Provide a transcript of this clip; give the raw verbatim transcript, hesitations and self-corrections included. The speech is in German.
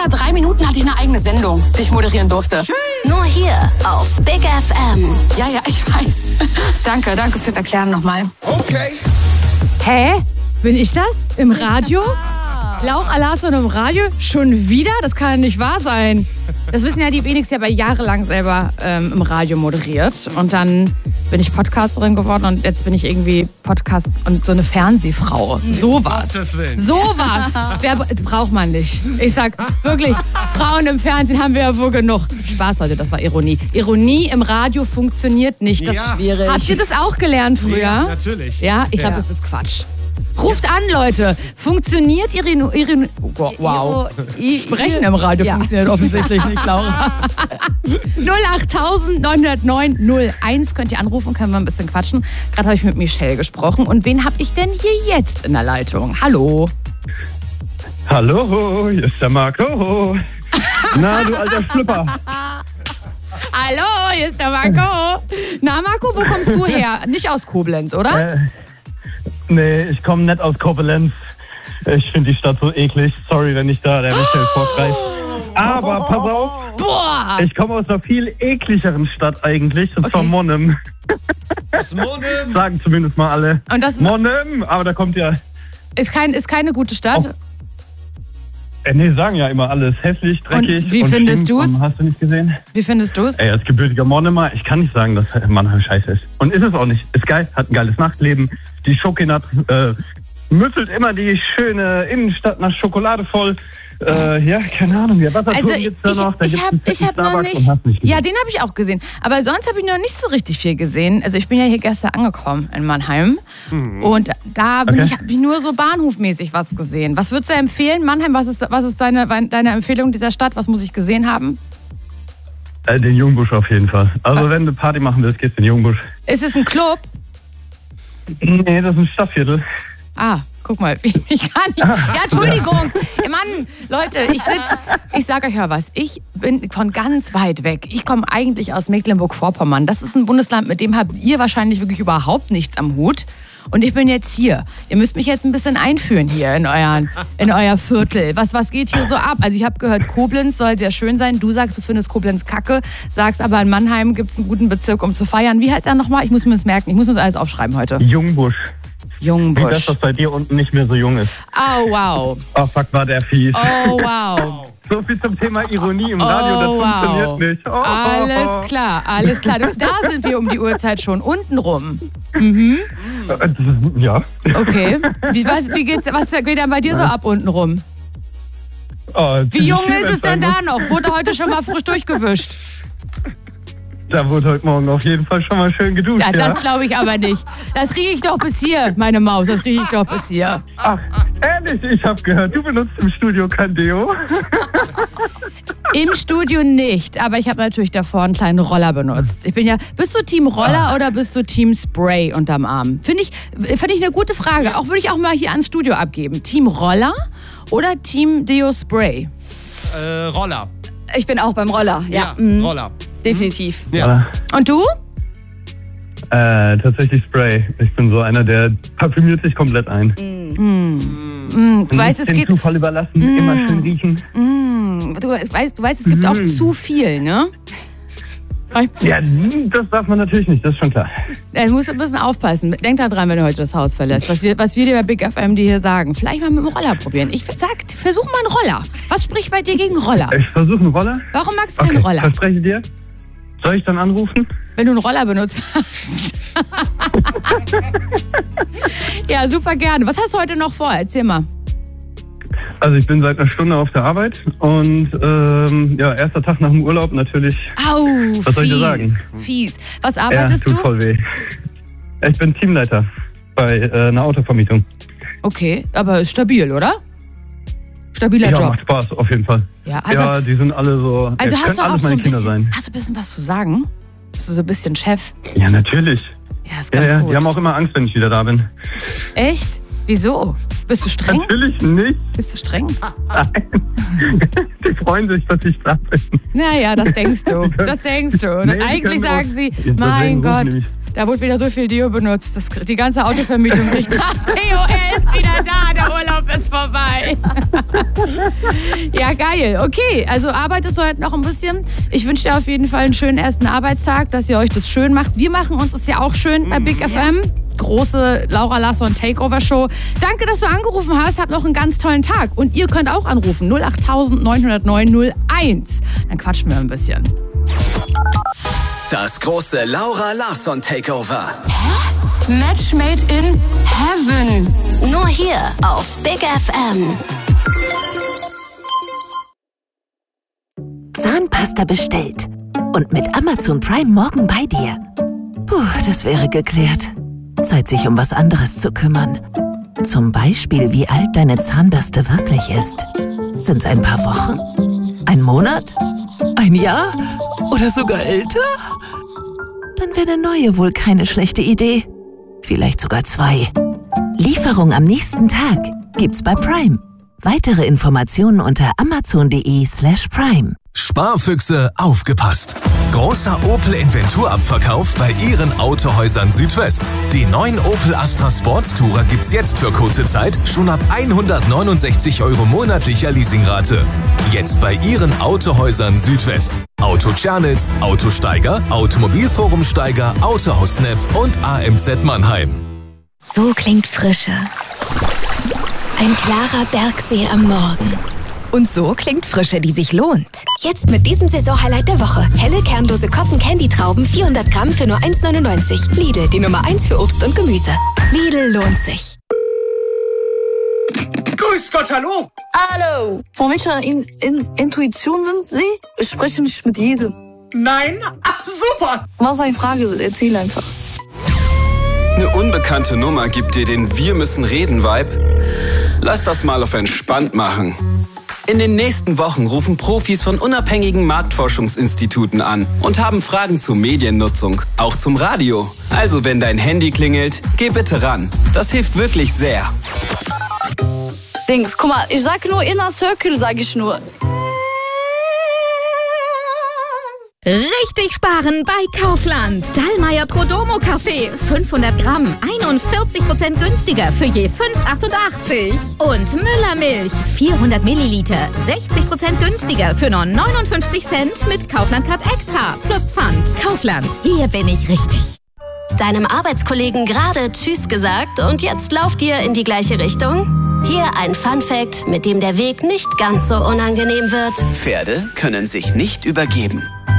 über drei Minuten hatte ich eine eigene Sendung, die ich moderieren durfte. Nur hier auf Big F M. Ja, ja, ich weiß. Danke, danke fürs Erklären nochmal. Okay. Hä? Bin ich das? Im Radio? Lauch Alarson im Radio? Schon wieder? Das kann ja nicht wahr sein. Das wissen ja die wenigsten. Ich habe ja jahrelang selber ähm, im Radio moderiert. Und dann bin ich Podcasterin geworden und jetzt bin ich irgendwie Podcast und so eine Fernsehfrau. Sowas. Sowas. Wer braucht man nicht. Ich sag wirklich, Frauen im Fernsehen haben wir ja wohl genug. Spaß, Leute, das war Ironie. Ironie im Radio funktioniert nicht. Das Ja. ist schwierig. Habt ihr das auch gelernt früher? Ja, natürlich. Ja, ich glaube, Ja. das ist Quatsch. Ruft an, Leute. Funktioniert Ihre... ihre wow. Sprechen im Radio Ja. funktioniert offensichtlich nicht, Laura. null acht neun null neun null eins könnt ihr anrufen, können wir ein bisschen quatschen. Gerade habe ich mit Michelle gesprochen. Und wen habe ich denn hier jetzt in der Leitung? Hallo. Hallo, hier ist der Marco. Na, du alter Schlüpper. Hallo, hier ist der Marco. Na, Marco, wo kommst du her? Nicht aus Koblenz, oder? Äh, nee, ich komme nicht aus Koblenz. Ich finde die Stadt so eklig. Sorry, wenn ich da der Michelle vorgreife. Aber pass auf, Boah. ich komme aus einer viel ekligeren Stadt eigentlich. Und zwar Okay. Monnem. Das Monem. Sagen zumindest mal alle. Und das ist, Monnem, aber da kommt ja... ist, kein, ist keine gute Stadt. Oh. Äh, nee, sagen ja immer alles. Hässlich, dreckig. Und wie findest stinkt. du's? Und hast du nicht gesehen? Wie findest du es? Ey, als gebürtiger Monnemer, ich kann nicht sagen, dass Mannheim scheiße ist. Und ist es auch nicht. Ist geil, hat ein geiles Nachtleben. Die Schokinat äh, müffelt immer die schöne Innenstadt nach Schokolade voll. Äh, ja, keine Ahnung. Ja, Wasserturm Also gibt's da ich, noch. Da ich gibt's habe einen ich hab fetten noch Starbucks nicht, und hast nicht gesehen. ja, den habe ich auch gesehen. Aber sonst habe ich noch nicht so richtig viel gesehen. Also ich bin ja hier gestern angekommen in Mannheim und da bin Okay. ich, habe ich nur so bahnhofmäßig was gesehen. Was würdest du empfehlen, Mannheim? Was ist, was ist deine, deine Empfehlung dieser Stadt? Was muss ich gesehen haben? Äh, den Jungbusch auf jeden Fall. Also Was? wenn du Party machen willst, gehst du in den Jungbusch. Ist es ein Club? Nee, das ist ein Stadtviertel. Ah, guck mal, ich kann nicht. Ja, Entschuldigung. Mann, Leute, ich sitze, ich sage euch mal was. Ich bin von ganz weit weg. Ich komme eigentlich aus Mecklenburg-Vorpommern. Das ist ein Bundesland, mit dem habt ihr wahrscheinlich wirklich überhaupt nichts am Hut. Und ich bin jetzt hier. Ihr müsst mich jetzt ein bisschen einführen hier in, euren, in euer Viertel. Was, was geht hier so ab? Also ich habe gehört, Koblenz soll sehr schön sein. Du sagst, du findest Koblenz kacke. Sagst aber, in Mannheim gibt es einen guten Bezirk, um zu feiern. Wie heißt er nochmal? Ich muss mir das merken. Ich muss mir das alles aufschreiben heute. Jungbusch. Wie Jungbusch. das, was bei dir unten nicht mehr so jung ist. Oh, wow. Oh, fuck, war der fies. Oh, wow. So viel zum Thema Ironie im Radio, das Oh, funktioniert wow. nicht. Oh, Alles klar, alles klar. Da sind wir um die Uhrzeit schon. Unten rum. Äh, Ja. Okay. Wie, was, wie geht's, was geht denn bei dir so ab unten rum? Oh, Wie ziemlich jung viel, ist es wenn's denn sein da noch? Wurde heute schon mal frisch durchgewischt? muss. Da wurde heute Morgen auf jeden Fall schon mal schön geduscht. Ja, Ja, das glaube ich aber nicht. Das kriege ich doch bis hier, meine Maus. Das kriege ich doch bis hier. Ach, ehrlich, ich habe gehört, du benutzt im Studio kein Deo. Im Studio nicht, aber ich habe natürlich davor einen kleinen Roller benutzt. Ich bin ja, bist du Team Roller oder bist du Team Spray unterm Arm? Finde ich, finde ich eine gute Frage. Auch würde ich auch mal hier ans Studio abgeben. Team Roller oder Team Deo Spray? Äh, Roller. Ich bin auch beim Roller. Ja, Ja, mhm. Roller. Definitiv. Ja. Und du? Äh, tatsächlich Spray. Ich bin so einer, der parfümiert sich komplett ein. Mm, du weißt, es Den geht. Zufall überlassen, immer schön riechen. Mm, du weißt, du weißt, es gibt auch zu viel, ne? Ja, das darf man natürlich nicht, das ist schon klar. Du musst ein bisschen aufpassen. Denk da dran, wenn du heute das Haus verlässt. Was wir, was wir dir bei Big F M dir hier sagen. Vielleicht mal mit dem Roller probieren. Ich sag, versuch mal einen Roller. Was spricht bei dir gegen Roller? Ich versuche einen Roller. Warum magst du keinen Okay, Roller? verspreche dir. Soll ich dann anrufen? Wenn du einen Roller benutzt hast. Ja, super gerne. Was hast du heute noch vor? Erzähl mal. Also ich bin seit einer Stunde auf der Arbeit und ähm, ja, erster Tag nach dem Urlaub natürlich. Au, Was fies. soll ich dir sagen? Fies. Was Ja, arbeitest tut du? voll weh. Ich bin Teamleiter bei äh, einer Autovermietung. Okay, aber ist stabil, oder? Stabiler Ja, Job. macht Spaß auf jeden Fall. Ja, also, ja, die sind alle so. also ja, hast können du auch alles so meine ein Kinder bisschen, sein. hast du ein bisschen was zu sagen? Bist du so ein bisschen Chef? Ja, natürlich. Ja, ist Ja, ganz ja, gut. die haben auch immer Angst, wenn ich wieder da bin. Echt? Wieso? Bist du streng? Natürlich nicht. Bist du streng? Nein. Die freuen sich, dass ich da bin. Naja, das denkst du. Die können- Das denkst du. Und Nee, die eigentlich können sagen auch- sie, Deswegen mein rufen Gott, die mich. da wurde wieder so viel Deo benutzt. Das, die ganze Autovermietung riecht nach D O S. wieder da, der Urlaub ist vorbei. Ja, geil. Okay, also arbeitest du heute noch ein bisschen. Ich wünsche dir auf jeden Fall einen schönen ersten Arbeitstag, dass ihr euch das schön macht. Wir machen uns das ja auch schön bei Big F M. Große Laura Larsson Takeover Show. Danke, dass du angerufen hast. Habt noch einen ganz tollen Tag. Und ihr könnt auch anrufen. null acht neun null neun null eins. Dann quatschen wir ein bisschen. Das große Laura Larsson Takeover. Hä? Match made in heaven. Nur hier auf Big F M. Zahnpasta bestellt. Und mit Amazon Prime morgen bei dir. Puh, das wäre geklärt. Zeit, sich um was anderes zu kümmern. Zum Beispiel, wie alt deine Zahnbürste wirklich ist. Sind's ein paar Wochen? Ein Monat? Ein Jahr? Oder sogar älter? Dann wäre eine neue wohl keine schlechte Idee. Vielleicht sogar zwei. Lieferung am nächsten Tag gibt's bei Prime. Weitere Informationen unter amazon.de slash prime. Sparfüchse, aufgepasst! Großer Opel-Inventurabverkauf bei Ihren Autohäusern Südwest. Die neuen Opel Astra Sportstourer gibt's jetzt für kurze Zeit schon ab hundertneunundsechzig Euro monatlicher Leasingrate. Jetzt bei Ihren Autohäusern Südwest. Auto Tschernitz, Autosteiger, Automobilforum Steiger, Autohaus Neff und A M Z Mannheim. So klingt Frische. Ein klarer Bergsee am Morgen. Und so klingt Frische, die sich lohnt. Jetzt mit diesem Saisonhighlight der Woche. Helle, kernlose Cotton Candy Trauben, vierhundert Gramm für nur eins neunundneunzig. Lidl, die Nummer eins für Obst und Gemüse. Lidl lohnt sich. Grüß Gott, hallo. Hallo. Von welcher in, in, Intuition sind Sie? Ich spreche nicht mit jedem. Nein? Ach, super. Was ist eine Frage? Erzähl einfach. Eine unbekannte Nummer gibt dir den Wir-müssen-reden-Vibe? Lass das mal auf entspannt machen. In den nächsten Wochen rufen Profis von unabhängigen Marktforschungsinstituten an und haben Fragen zur Mediennutzung, auch zum Radio. Also wenn dein Handy klingelt, geh bitte ran. Das hilft wirklich sehr. Dings, guck mal, ich sag nur Inner Circle, sag ich nur. Richtig sparen bei Kaufland. Dallmayr Prodomo Kaffee. fünfhundert Gramm. einundvierzig Prozent günstiger für je fünf Euro achtundachtzig. Und Müller Milch. vierhundert Milliliter. sechzig Prozent günstiger für nur neunundfünfzig Cent mit Kaufland Card Extra. Plus Pfand. Kaufland. Hier bin ich richtig. Deinem Arbeitskollegen gerade Tschüss gesagt und jetzt lauft ihr in die gleiche Richtung? Hier ein Fun-Fact, mit dem der Weg nicht ganz so unangenehm wird. Pferde können sich nicht übergeben.